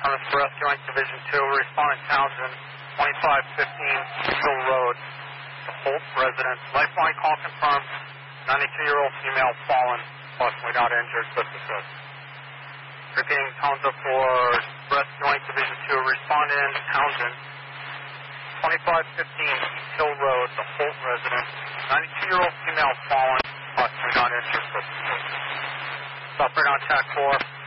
Thomas Rescue Inc. Division 2, responding Townsend, 2515 Hill Road, the Holt residence. Lifeline call confirmed, 92-year-old female fallen, possibly not injured, but assist. Repeating Townsend for Rescue Inc. Division 2, responding Townsend, 2515 Hill Road, the Holt residence. 92-year-old female fallen, possibly not injured, but assist. Operator on TAC 4.